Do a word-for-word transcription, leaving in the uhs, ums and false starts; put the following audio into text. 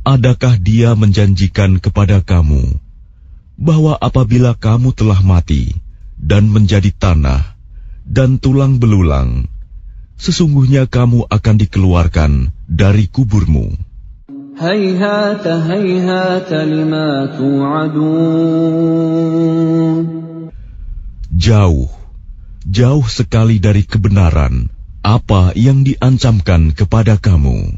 Adakah Dia menjanjikan kepada kamu bahwa apabila kamu telah mati dan menjadi tanah dan tulang belulang, sesungguhnya kamu akan dikeluarkan dari kuburmu? Hayhata hayhata lima tu'adun. Jauh, jauh sekali dari kebenaran apa yang diancamkan kepada kamu.